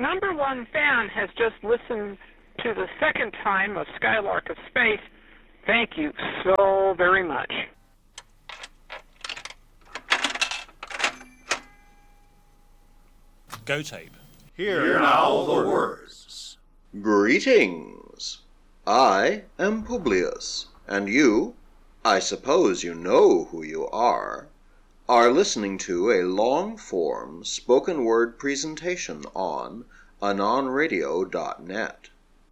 number one fan has just listened to the second time of Skylark of Space. Thank you so very much. Go tape. Hear now the words. Greetings. I am Publius, and you, I suppose you know who you are listening to a long-form spoken word presentation on anonradio.net.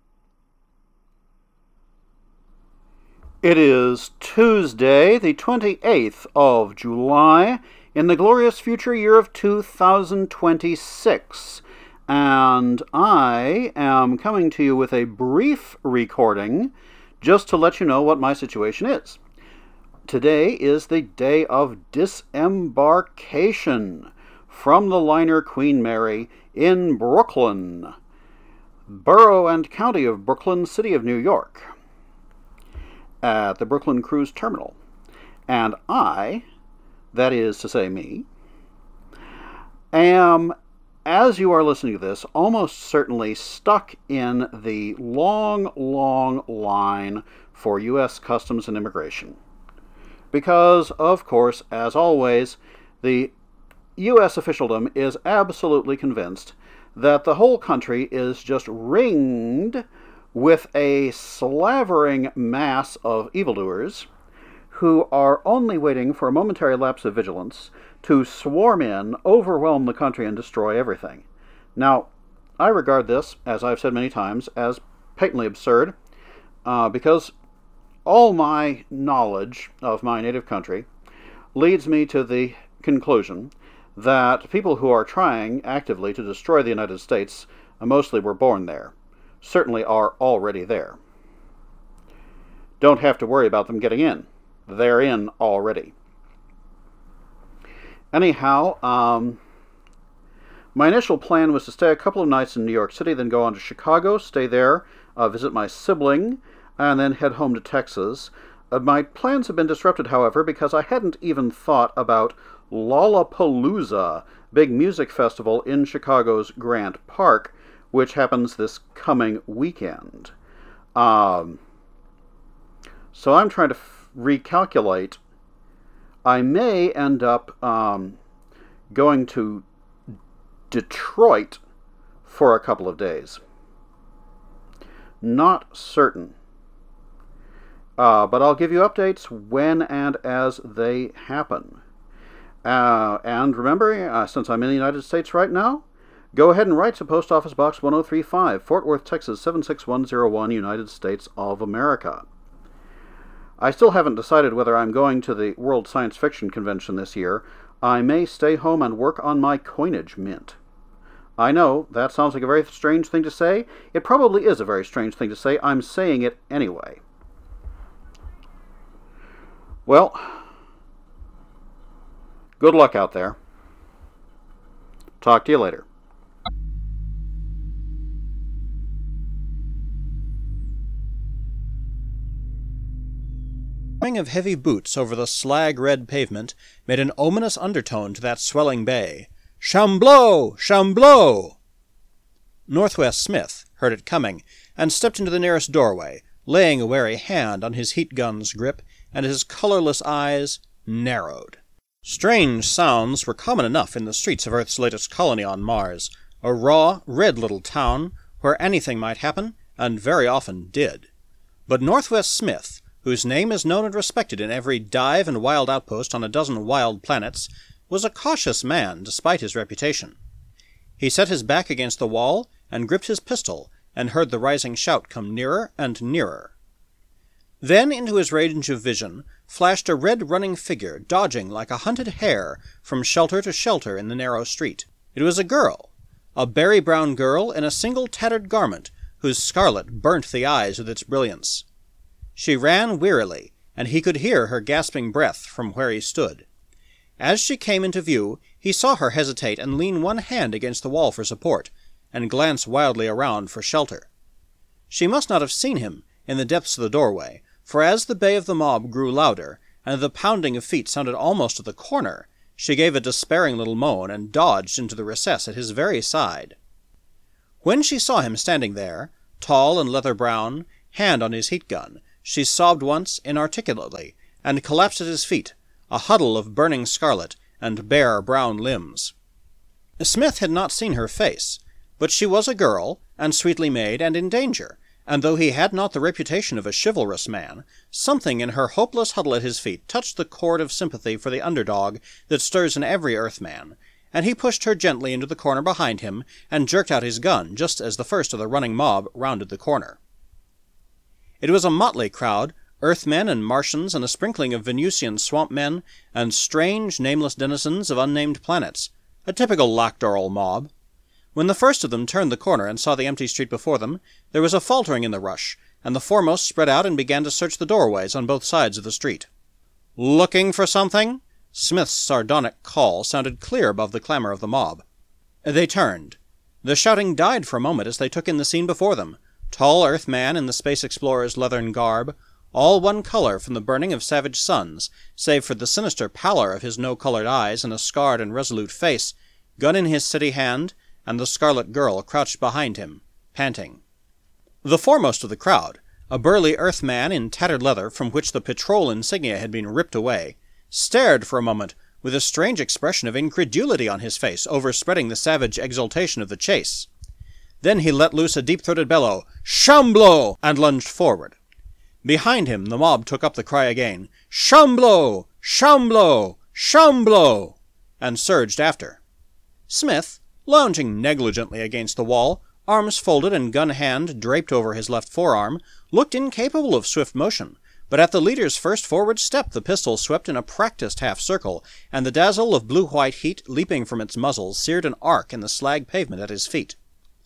It is Tuesday, the 28th of July, in the glorious future year of 2026, and I am coming to you with a brief recording just to let you know what my situation is. Today is the day of disembarkation from the liner Queen Mary in Brooklyn, Borough and County of Brooklyn, City of New York, at the Brooklyn Cruise Terminal. And I, that is to say me, am, as you are listening to this, almost certainly stuck in the long, long line for U.S. Customs and Immigration. Because, of course, as always, the U.S. officialdom is absolutely convinced that the whole country is just ringed with a slavering mass of evildoers who are only waiting for a momentary lapse of vigilance to swarm in, overwhelm the country, and destroy everything. Now, I regard this, as I've said many times, as patently absurd, because all my knowledge of my native country leads me to the conclusion that people who are trying actively to destroy the United States mostly were born there, certainly are already there. Don't have to worry about them getting in. They're in already. Anyhow, my initial plan was to stay a couple of nights in New York City, then go on to Chicago, stay there, visit my sibling, and then head home to Texas. My plans have been disrupted, however, because I hadn't even thought about Lollapalooza, big music festival in Chicago's Grant Park, which happens this coming weekend. So I'm trying to recalculate. I may end up going to Detroit for a couple of days. Not certain. But I'll give you updates when and as they happen. And remember, since I'm in the United States right now, go ahead and write to Post Office Box 1035, Fort Worth, Texas 76101, United States of America. I still haven't decided whether I'm going to the World Science Fiction Convention this year. I may stay home and work on my coinage mint. I know, that sounds like a very strange thing to say. It probably is a very strange thing to say. I'm saying it anyway. Well, good luck out there. Talk to you later. The drumming of heavy boots over the slag-red pavement made an ominous undertone to that swelling bay. Chamblot! Chamblot! Northwest Smith heard it coming, and stepped into the nearest doorway, laying a wary hand on his heat-gun's grip, and his colorless eyes narrowed. Strange sounds were common enough in the streets of Earth's latest colony on Mars, a raw, red little town where anything might happen, and very often did. But Northwest Smith, whose name is known and respected in every dive and wild outpost on a dozen wild planets, was a cautious man despite his reputation. He set his back against the wall and gripped his pistol, and heard the rising shout come nearer and nearer. Then into his range of vision flashed a red running figure, dodging like a hunted hare from shelter to shelter in the narrow street. It was a girl, a berry-brown girl in a single tattered garment, whose scarlet burnt the eyes with its brilliance. She ran wearily, and he could hear her gasping breath from where he stood. As she came into view, he saw her hesitate and lean one hand against the wall for support, and glance wildly around for shelter. She must not have seen him in the depths of the doorway, for as the bay of the mob grew louder, and the pounding of feet sounded almost at the corner, she gave a despairing little moan and dodged into the recess at his very side. When she saw him standing there, tall and leather-brown, hand on his heat gun, she sobbed once inarticulately, and collapsed at his feet, a huddle of burning scarlet and bare brown limbs. Smith had not seen her face, but she was a girl, and sweetly made, and in danger, and though he had not the reputation of a chivalrous man, something in her hopeless huddle at his feet touched the chord of sympathy for the underdog that stirs in every Earthman, and he pushed her gently into the corner behind him, and jerked out his gun just as the first of the running mob rounded the corner. It was a motley crowd, Earthmen and Martians and a sprinkling of Venusian swamp men, and strange, nameless denizens of unnamed planets, a typical Lockdoral mob. When the first of them turned the corner and saw the empty street before them, there was a faltering in the rush, and the foremost spread out and began to search the doorways on both sides of the street. "Looking for something?" Smith's sardonic call sounded clear above the clamor of the mob. They turned. The shouting died for a moment as they took in the scene before them. Tall Earthman in the space explorer's leathern garb, all one color from the burning of savage suns, save for the sinister pallor of his no-colored eyes and a scarred and resolute face, gun in his steady hand, and the scarlet girl crouched behind him, panting. The foremost of the crowd, a burly Earthman in tattered leather from which the patrol insignia had been ripped away, stared for a moment with a strange expression of incredulity on his face, overspreading the savage exultation of the chase. Then he let loose a deep-throated bellow, "Shamblo!" and lunged forward. Behind him the mob took up the cry again, "Shamblo! Shamblo! Shamblo!" and surged after. Smith, lounging negligently against the wall, arms folded and gun hand draped over his left forearm, looked incapable of swift motion, but at the leader's first forward step the pistol swept in a practiced half-circle, and the dazzle of blue-white heat leaping from its muzzle seared an arc in the slag pavement at his feet.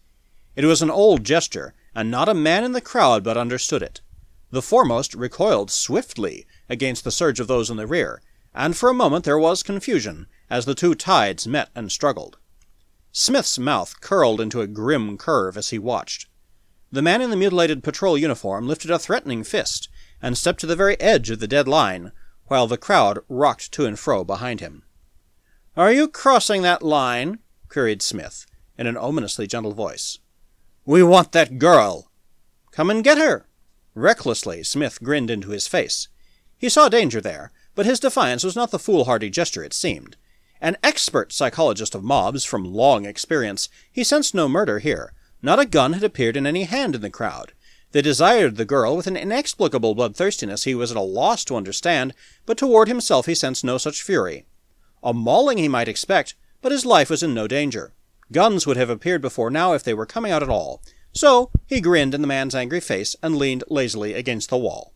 It was an old gesture, and not a man in the crowd but understood it. The foremost recoiled swiftly against the surge of those in the rear, and for a moment there was confusion, as the two tides met and struggled. Smith's mouth curled into a grim curve as he watched. The man in the mutilated patrol uniform lifted a threatening fist, and stepped to the very edge of the dead line, while the crowd rocked to and fro behind him. "Are you crossing that line?" queried Smith, in an ominously gentle voice. "We want that girl." "Come and get her." Recklessly, Smith grinned into his face. He saw danger there, but his defiance was not the foolhardy gesture it seemed. An expert psychologist of mobs from long experience, he sensed no murder here. Not a gun had appeared in any hand in the crowd. They desired the girl with an inexplicable bloodthirstiness he was at a loss to understand, but toward himself he sensed no such fury. A mauling he might expect, but his life was in no danger. Guns would have appeared before now if they were coming out at all. So he grinned in the man's angry face and leaned lazily against the wall.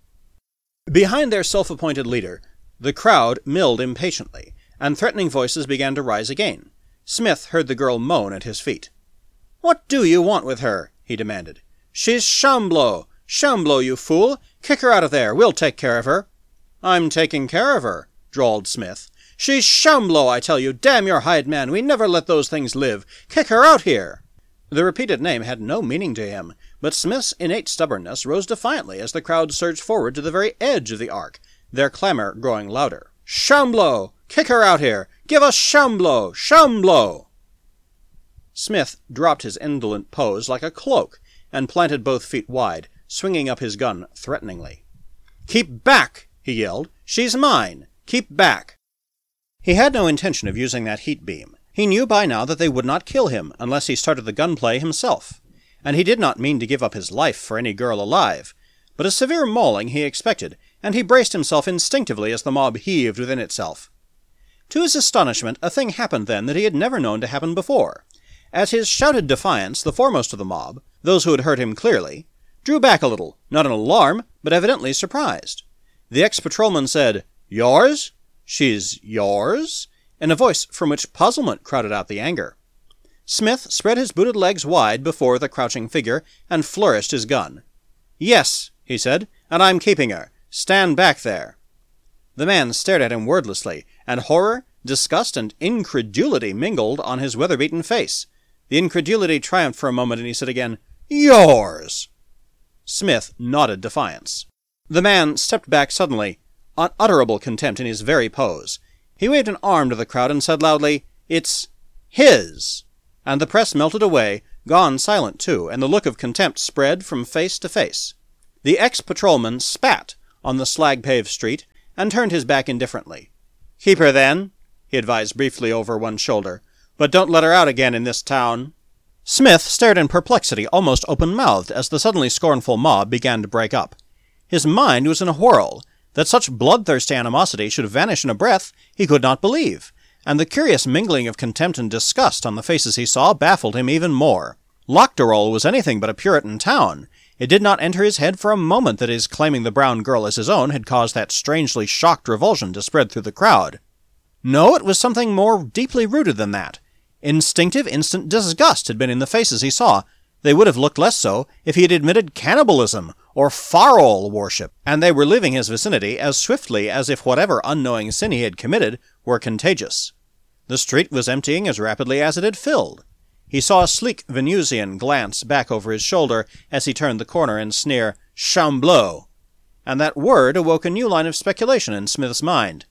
Behind their self-appointed leader, the crowd milled impatiently, and threatening voices began to rise again. Smith heard the girl moan at his feet. "What do you want with her?" he demanded. "She's Shamblo! Shamblo, you fool! Kick her out of there! We'll take care of her!" "I'm taking care of her," drawled Smith. "She's Shamblo, I tell you! Damn your hide, man! We never let those things live! Kick her out here!" The repeated name had no meaning to him, but Smith's innate stubbornness rose defiantly as the crowd surged forward to the very edge of the arc, their clamor growing louder. "Shamblo! Kick her out here! Give us Shamblo! Shamblo!" Smith dropped his indolent pose like a cloak, and planted both feet wide, swinging up his gun threateningly. "Keep back!" he yelled. "She's mine! Keep back!" He had no intention of using that heat beam. He knew by now that they would not kill him unless he started the gunplay himself, and he did not mean to give up his life for any girl alive, but a severe mauling he expected, and he braced himself instinctively as the mob heaved within itself. To his astonishment, a thing happened then that he had never known to happen before. At his shouted defiance, the foremost of the mob, those who had heard him clearly, drew back a little, not in alarm, but evidently surprised. The ex-patrolman said, "Yours? She's yours?" in a voice from which puzzlement crowded out the anger. Smith spread his booted legs wide before the crouching figure and flourished his gun. "Yes," he said, "and I'm keeping her. Stand back there." The man stared at him wordlessly, and horror, disgust, and incredulity mingled on his weather-beaten face. The incredulity triumphed for a moment, and he said again, "Yours!" Smith nodded defiance. The man stepped back suddenly, unutterable contempt in his very pose. He waved an arm to the crowd and said loudly, "It's his!" And the press melted away, gone silent too, and the look of contempt spread from face to face. The ex-patrolman spat on the slag-paved street and turned his back indifferently. "Keep her, then," he advised briefly over one shoulder, "but don't let her out again in this town." Smith stared in perplexity, almost open-mouthed, as the suddenly scornful mob began to break up. His mind was in a whirl. That such bloodthirsty animosity should vanish in a breath he could not believe, and the curious mingling of contempt and disgust on the faces he saw baffled him even more. Lochterol was anything but a Puritan town. It did not enter his head for a moment that his claiming the brown girl as his own had caused that strangely shocked revulsion to spread through the crowd. No, it was something more deeply rooted than that. Instinctive, instant disgust had been in the faces he saw. They would have looked less so if he had admitted cannibalism or Farol worship, and they were leaving his vicinity as swiftly as if whatever unknowing sin he had committed were contagious. The street was emptying as rapidly as it had filled. He saw a sleek Venusian glance back over his shoulder as he turned the corner and sneer, "Chamblot!" And that word awoke a new line of speculation in Smith's mind.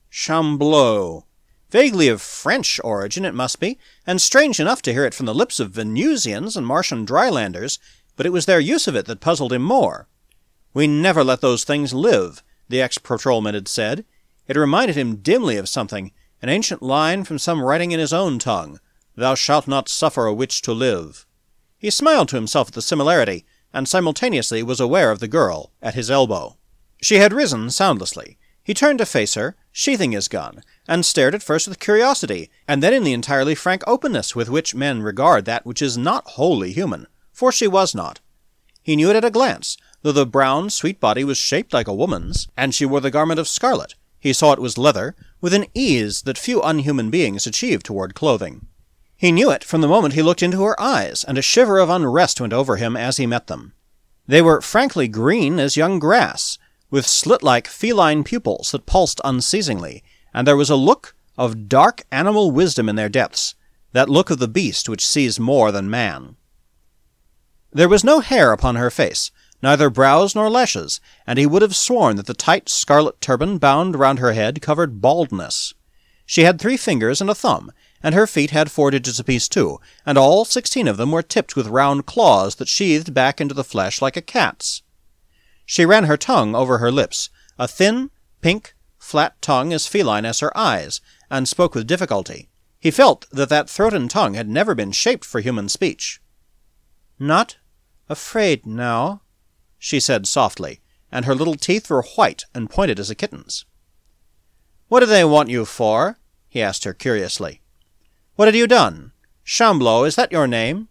Chamblot. Vaguely of French origin, it must be, and strange enough to hear it from the lips of Venusians and Martian drylanders, but it was their use of it that puzzled him more. "We never let those things live," the ex-patrolman had said. It reminded him dimly of something, an ancient line from some writing in his own tongue, "Thou shalt not suffer a witch to live." He smiled to himself at the similarity, and simultaneously was aware of the girl at his elbow. She had risen soundlessly. He turned to face her, sheathing his gun, and stared at first with curiosity, and then in the entirely frank openness with which men regard that which is not wholly human, for she was not. He knew it at a glance, though the brown, sweet body was shaped like a woman's, and she wore the garment of scarlet. He saw it was leather, with an ease that few unhuman beings achieve toward clothing. He knew it from the moment he looked into her eyes, and a shiver of unrest went over him as he met them. They were frankly green as young grass, with slit-like feline pupils that pulsed unceasingly, and there was a look of dark animal wisdom in their depths, that look of the beast which sees more than man. There was no hair upon her face, neither brows nor lashes, and he would have sworn that the tight scarlet turban bound round her head covered baldness. She had 3 fingers and a thumb, and her feet had 4 digits apiece too, and all 16 of them were tipped with round claws that sheathed back into the flesh like a cat's. She ran her tongue over her lips, a thin, pink, flat tongue as feline as her eyes, and spoke with difficulty. He felt that throat and tongue had never been shaped for human speech. "Not afraid now," she said softly, and her little teeth were white and pointed as a kitten's. "What do they want you for?" he asked her curiously. "What had you done? Chamblot, is that your name?"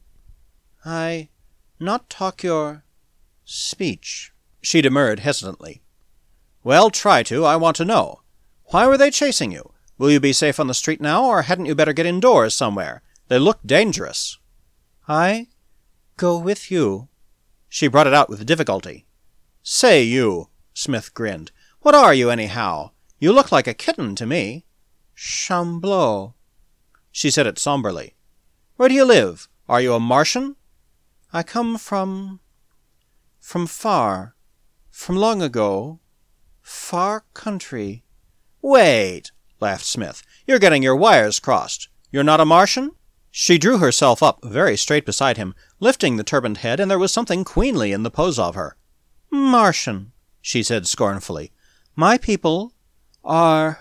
"I not talk your speech," she demurred hesitantly. "Well, try to. I want to know. Why were they chasing you? Will you be safe on the street now, or hadn't you better get indoors somewhere? They look dangerous." "I go with you." She brought it out with difficulty. "Say, you," Smith grinned. "What are you, anyhow? You look like a kitten to me." "Chamblot." She said it somberly. "Where do you live? Are you a Martian?" "I come from far. From long ago. Far country." "Wait," laughed Smith. "You're getting your wires crossed. You're not a Martian?" She drew herself up very straight beside him, lifting the turbaned head, and there was something queenly in the pose of her. "Martian," she said scornfully. "My people are.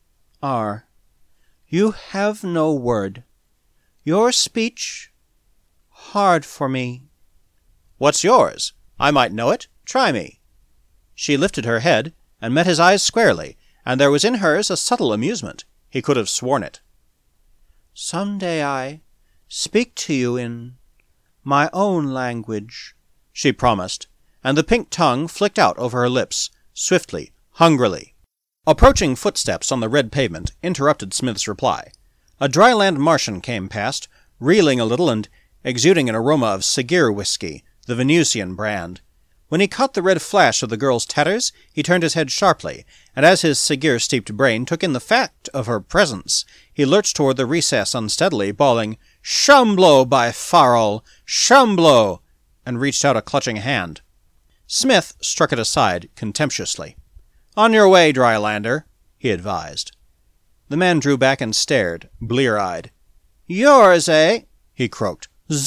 You have no word. Your speech hard for me." "What's yours? I might know it. Try me." She lifted her head and met his eyes squarely, and there was in hers a subtle amusement. He could have sworn it. "Some day I speak to you in my own language," she promised, and the pink tongue flicked out over her lips, swiftly, hungrily. Approaching footsteps on the red pavement interrupted Smith's reply. A dryland Martian came past, reeling a little and exuding an aroma of Sagir whiskey, the Venusian brand. When he caught the red flash of the girl's tatters, he turned his head sharply, and as his Sagir-steeped brain took in the fact of her presence, he lurched toward the recess unsteadily, bawling, "Chamblot, by Farol! Chamblot!" and reached out a clutching hand. Smith struck it aside contemptuously. "On your way, Drylander," he advised. The man drew back and stared, blear-eyed. "Yours, eh?" he croaked. "Zut!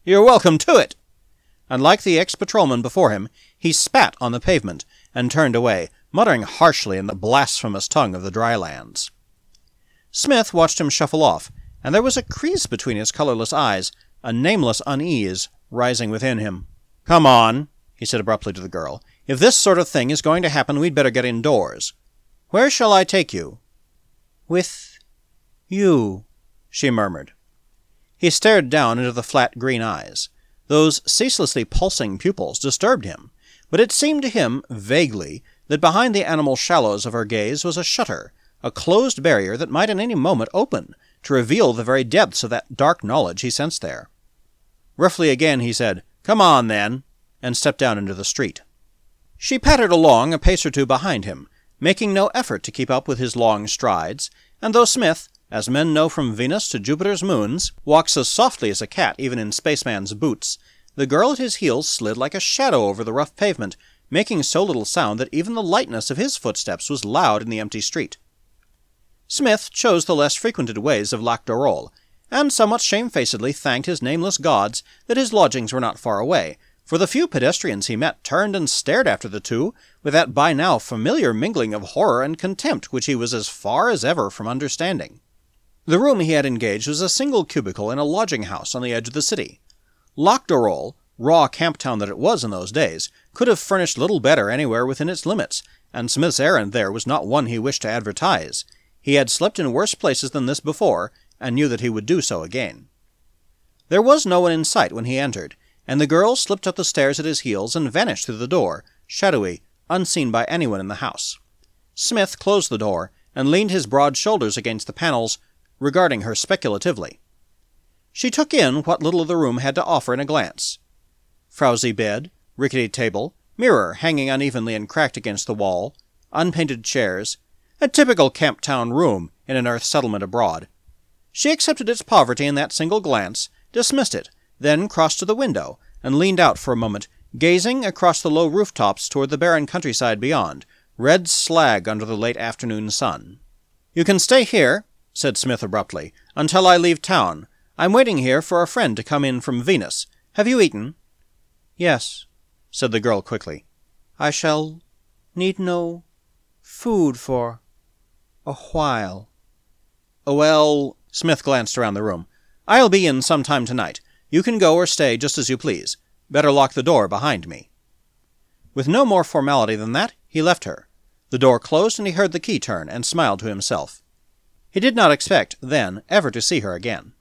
You're welcome to it." And like the ex-patrolman before him, he spat on the pavement and turned away, muttering harshly in the blasphemous tongue of the dry lands. Smith watched him shuffle off, and there was a crease between his colorless eyes, a nameless unease rising within him. "Come on," he said abruptly to the girl. "If this sort of thing is going to happen, we'd better get indoors. Where shall I take you?" "With you," she murmured. He stared down into the flat green eyes. Those ceaselessly pulsing pupils disturbed him, but it seemed to him, vaguely, that behind the animal shallows of her gaze was a shutter, a closed barrier that might in any moment open, to reveal the very depths of that dark knowledge he sensed there. Roughly again he said, "Come on, then," and stepped down into the street. She pattered along a pace or two behind him, making no effort to keep up with his long strides, and though Smith, as men know from Venus to Jupiter's moons, walks as softly as a cat even in spaceman's boots, the girl at his heels slid like a shadow over the rough pavement, making so little sound that even the lightness of his footsteps was loud in the empty street. Smith chose the less frequented ways of Lac d'Orole, and somewhat shamefacedly thanked his nameless gods that his lodgings were not far away, for the few pedestrians he met turned and stared after the two with that by now familiar mingling of horror and contempt which he was as far as ever from understanding. The room he had engaged was a single cubicle in a lodging-house on the edge of the city. Lac d'Orole, raw camp town that it was in those days, could have furnished little better anywhere within its limits, and Smith's errand there was not one he wished to advertise. He had slept in worse places than this before, and knew that he would do so again. There was no one in sight when he entered, and the girl slipped up the stairs at his heels and vanished through the door, shadowy, unseen by anyone in the house. Smith closed the door and leaned his broad shoulders against the panels, regarding her speculatively. She took in what little of the room had to offer in a glance. Frowsy bed, rickety table, mirror hanging unevenly and cracked against the wall, unpainted chairs, a typical camp-town room in an Earth settlement abroad. She accepted its poverty in that single glance, dismissed it, then crossed to the window, and leaned out for a moment, gazing across the low rooftops toward the barren countryside beyond, red slag under the late afternoon sun. "You can stay here," said Smith abruptly, "until I leave town. I'm waiting here for a friend to come in from Venus. Have you eaten?" "Yes," said the girl quickly. "I shall need no food for a while." "Well," Smith glanced around the room, "I'll be in some time tonight. You can go or stay just as you please. Better lock the door behind me." With no more formality than that, he left her. The door closed and he heard the key turn, and smiled to himself. He did not expect, then, ever to see her again.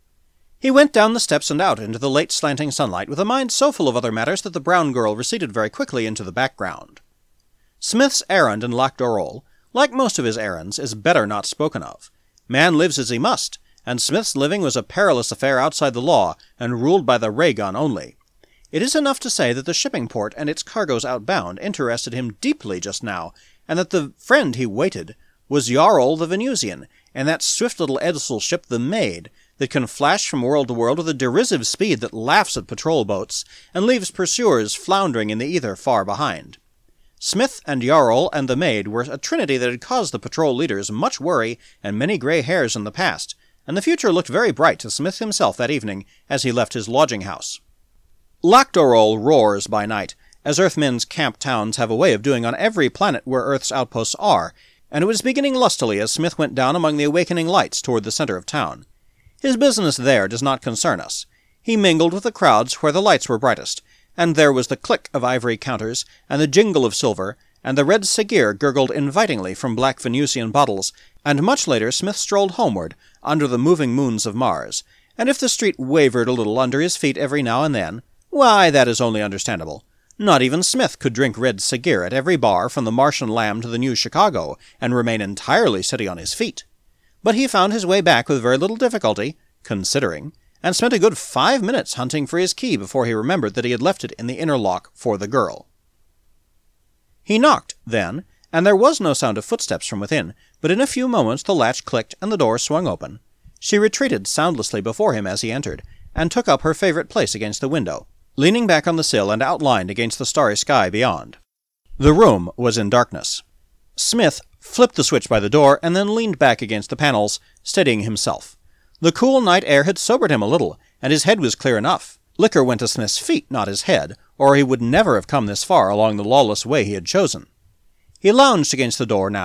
He went down the steps and out into the late slanting sunlight with a mind so full of other matters that the brown girl receded very quickly into the background. Smith's errand in Lac d'Orole, like most of his errands, is better not spoken of. Man lives as he must, and Smith's living was a perilous affair outside the law, and ruled by the ray gun only. It is enough to say that the shipping port and its cargoes outbound interested him deeply just now, and that the friend he waited was Jarl the Venusian, and that swift little Edsel ship the Maid, that can flash from world to world with a derisive speed that laughs at patrol boats, and leaves pursuers floundering in the ether far behind. Smith and Jarl and the Maid were a trinity that had caused the patrol leaders much worry and many gray hairs in the past, and the future looked very bright to Smith himself that evening as he left his lodging-house. Lac d'Orole roars by night, as Earthmen's camp towns have a way of doing on every planet where Earth's outposts are, and it was beginning lustily as Smith went down among the awakening lights toward the center of town. His business there does not concern us. He mingled with the crowds where the lights were brightest, and there was the click of ivory counters, and the jingle of silver, and the red Sagir gurgled invitingly from black Venusian bottles, and much later Smith strolled homeward, under the moving moons of Mars, and if the street wavered a little under his feet every now and then, why, that is only understandable. Not even Smith could drink red Sagir at every bar from the Martian Lamb to the New Chicago, and remain entirely steady on his feet. But he found his way back with very little difficulty, considering, and spent a good 5 minutes hunting for his key before he remembered that he had left it in the inner lock for the girl. He knocked, then, and there was no sound of footsteps from within, but in a few moments the latch clicked and the door swung open. She retreated soundlessly before him as he entered, and took up her favorite place against the window, leaning back on the sill and outlined against the starry sky beyond. The room was in darkness. Smith flipped the switch by the door and then leaned back against the panels, steadying himself. The cool night air had sobered him a little, and his head was clear enough. Liquor went to Smith's feet, not his head, or he would never have come this far along the lawless way he had chosen. He lounged against the door now,